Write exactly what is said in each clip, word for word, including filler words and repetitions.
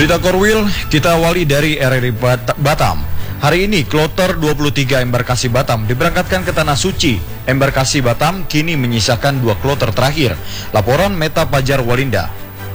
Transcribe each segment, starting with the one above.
Berita Korwil kita awali dari R R I Bat- Batam. Hari ini kloter dua puluh tiga embarkasi Batam diberangkatkan ke Tanah Suci. Embarkasi Batam kini menyisakan dua kloter terakhir. Laporan Meta Pajar Walinda.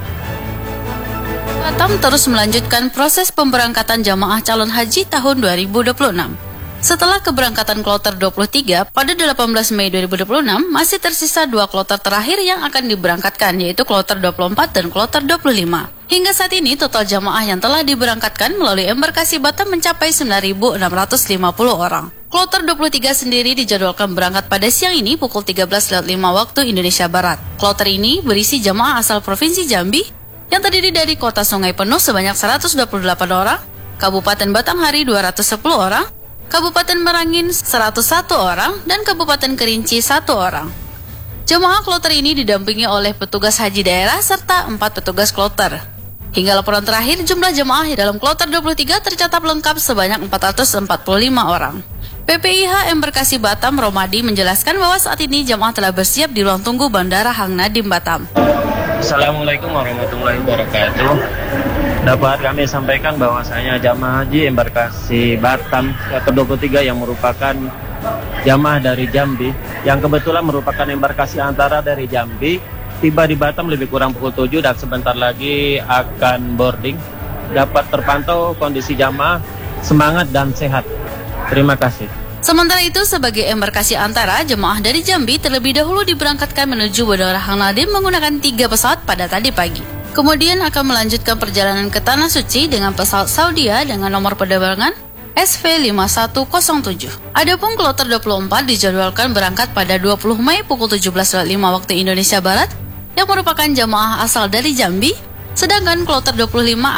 Batam terus melanjutkan proses pemberangkatan jamaah calon haji tahun dua ribu dua puluh enam. Setelah keberangkatan kloter dua puluh tiga pada delapan belas Mei dua ribu dua puluh enam, masih tersisa dua kloter terakhir yang akan diberangkatkan, yaitu kloter dua puluh empat dan kloter dua puluh lima. Hingga saat ini, total jamaah yang telah diberangkatkan melalui embarkasi Batam mencapai sembilan ribu enam ratus lima puluh orang. Kloter dua puluh tiga sendiri dijadwalkan berangkat pada siang ini pukul tiga belas lewat lima waktu Indonesia Barat. Kloter ini berisi jamaah asal Provinsi Jambi yang terdiri dari Kota Sungai Penuh sebanyak seratus dua puluh delapan orang, Kabupaten Batanghari dua ratus sepuluh orang, Kabupaten Merangin seratus satu orang, dan Kabupaten Kerinci satu orang. Jemaah kloter ini didampingi oleh petugas haji daerah serta empat petugas kloter. Hingga laporan terakhir, jumlah jemaah di dalam kloter dua puluh tiga tercatat lengkap sebanyak empat ratus empat puluh lima orang. P P I H Embarkasi Batam Romadi menjelaskan bahwa saat ini jemaah telah bersiap di ruang tunggu Bandara Hang Nadiem Batam. Assalamualaikum warahmatullahi wabarakatuh. Dapat kami sampaikan bahwasanya jamaah haji embarkasi Batam ke dua puluh tiga yang merupakan jamaah dari Jambi, yang kebetulan merupakan embarkasi antara dari Jambi, tiba di Batam lebih kurang pukul tujuh dan sebentar lagi akan boarding. Dapat terpantau kondisi jamaah semangat dan sehat. Terima kasih. Sementara itu, sebagai embarkasi antara, jemaah dari Jambi terlebih dahulu diberangkatkan menuju Bandara Hang Nadiem menggunakan tiga pesawat pada tadi pagi. Kemudian akan melanjutkan perjalanan ke Tanah Suci dengan pesawat Saudia dengan nomor penerbangan S V lima satu nol tujuh. Adapun kloter dua puluh empat dijadwalkan berangkat pada dua puluh Mei pukul tujuh belas lewat lima waktu Indonesia Barat yang merupakan jemaah asal dari Jambi, sedangkan kloter dua puluh lima